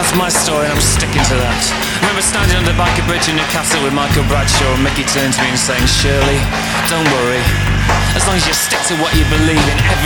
It's my story and I'm sticking to that. I remember standing on the Biker Bridge in Newcastle with Michael Bradshaw, and Mickey turned to me and saying, Shirley, don't worry. As long as you stick to what you believe in,